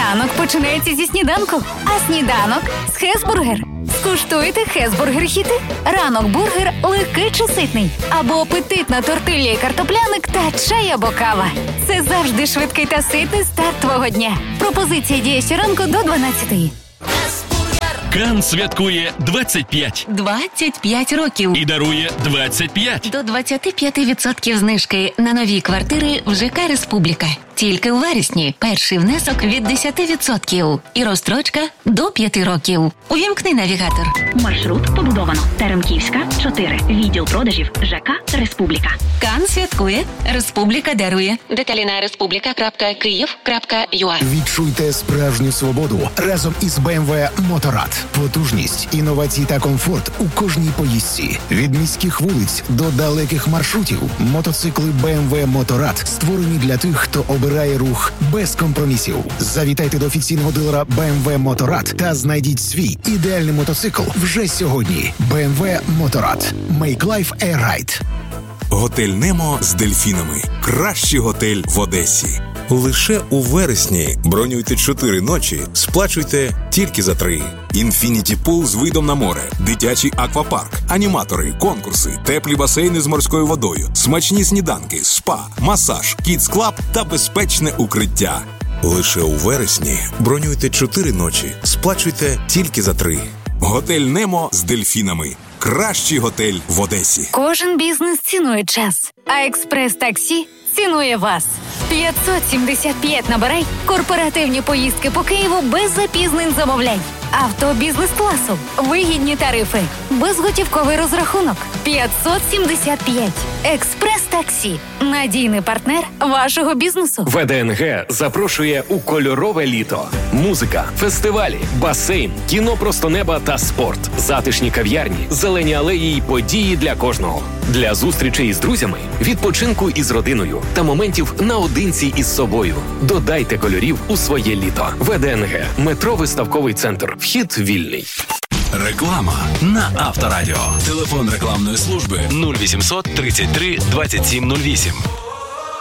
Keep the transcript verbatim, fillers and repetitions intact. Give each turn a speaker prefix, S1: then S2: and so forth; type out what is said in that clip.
S1: Ранок починається зі сніданку, а сніданок з Хесбургер. Скуштуйте Хесбургер-хіти. Ранок бургер легкий чи ситний. Або апетитна тортилья і картопляник та чай або кава. Це завжди швидкий та ситний старт твого дня. Пропозиція діє щоранку до дванадцятої.
S2: Кан святкує двадцять п'ять.
S3: двадцять п'ять років.
S2: І дарує двадцять п'ять.
S3: До двадцять п'ять відсотків знижки на нові квартири в ЖК «Республіка». Тільки у вересні перший внесок від десять відсотків і розстрочка до п'яти років. Увімкни навігатор.
S4: Маршрут побудовано. Теремківська, чотири. Відділ продажів ЖК «Республіка».
S3: Кан святкує. Республіка дарує. Деталі на республіка крапка київ крапка ю а.
S5: Відчуйте справжню свободу разом із бе ем ве Motorrad. Потужність, інновації та комфорт у кожній поїздці. Від міських вулиць до далеких маршрутів. Мотоцикли бе ем ве Motorrad створені для тих, хто обирає рух без компромісів. Завітайте до офіційного дилера бе ем ве Motorrad та знайдіть свій ідеальний мотоцикл вже сьогодні. бе ем ве Motorrad. Make life a ride.
S6: Готель Немо з дельфінами. Кращий готель в Одесі. Лише у вересні бронюйте чотири ночі, сплачуйте тільки за три. Інфініті пул з видом на море, дитячий аквапарк, аніматори, конкурси, теплі басейни з морською водою, смачні сніданки, спа, масаж, кідс-клаб та безпечне укриття. Лише у вересні бронюйте чотири ночі, сплачуйте тільки за три. Готель Немо з дельфінами. Кращий готель в Одесі.
S1: Кожен бізнес цінує час, а експрес-таксі цінує вас. п'ятсот сімдесят п'ять набирай, корпоративні поїздки по Києву без запізнень замовляй. Авто бізнес-класу, вигідні тарифи, безготівковий розрахунок. п'ятсот сімдесят п'ять. Експрес-таксі. Надійний партнер вашого бізнесу.
S7: ве де ен ге запрошує у кольорове літо. Музика, фестивалі, басейн, кіно просто неба та спорт. Затишні кав'ярні, зелені алеї й події для кожного. Для зустрічей із друзями, відпочинку із родиною та моментів наодинці із собою. Додайте кольорів у своє літо. ве де ен ге. Метро Виставковий центр. Вхід вільний.
S2: Реклама на Авторадіо. Телефон рекламної служби нуль вісімсот тридцять три двадцять сім нуль вісім.